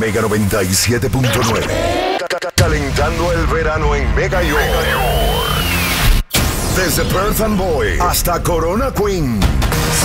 Mega 97.9. Calentando el verano en Mega York. Desde Perth Amboy hasta Corona Queen.